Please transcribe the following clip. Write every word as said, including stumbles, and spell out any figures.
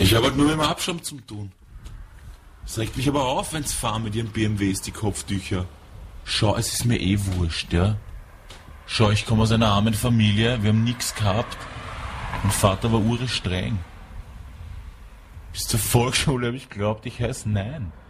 Ich habe halt nur mit dem Abstand zum tun. Es regt mich aber auf, wenn's fahren mit ihren B M Ws, die Kopftücher. Schau, es ist mir eh wurscht, ja. Schau, ich komme aus einer armen Familie, wir haben nix gehabt. Mein Vater war urstreng. Bis zur Volksschule habe ich geglaubt, ich heiße Nein.